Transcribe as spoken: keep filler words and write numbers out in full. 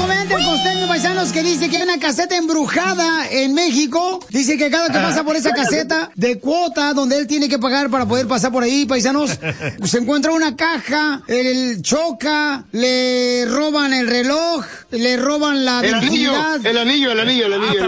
nuevamente el costeño, paisanos, que dice que hay una caseta embrujada en México. Dice que cada que pasa por esa caseta de cuota donde él tiene que pagar para poder pasar por ahí, paisanos, se encuentra una caja, él choca, le roban el reloj, le roban la El anillo, virginidad. el anillo, el anillo, el anillo.